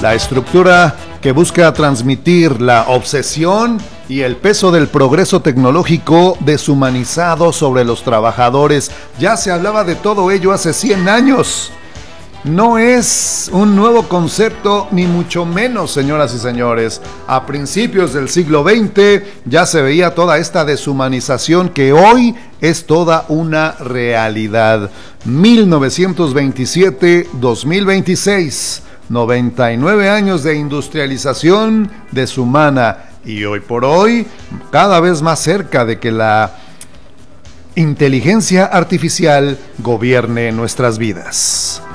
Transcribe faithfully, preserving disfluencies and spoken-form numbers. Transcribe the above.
La estructura que busca transmitir la obsesión y el peso del progreso tecnológico deshumanizado sobre los trabajadores. Ya se hablaba de todo ello hace cien años. No es un nuevo concepto, ni mucho menos, señoras y señores. A principios del siglo veinte ya se veía toda esta deshumanización que hoy es toda una realidad. mil novecientos veintisiete a dos mil veintiséis, noventa y nueve años de industrialización deshumana, y hoy por hoy cada vez más cerca de que la inteligencia artificial gobierne nuestras vidas.